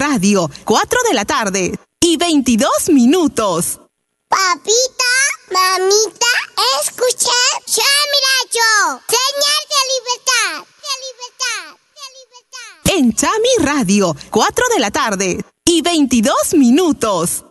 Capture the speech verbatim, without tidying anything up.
Radio, cuatro de la tarde y veintidós minutos. Papita, mamita, escuché Chami Radio, señal de libertad, de libertad, de libertad. En Chami Radio, cuatro de la tarde y veintidós minutos.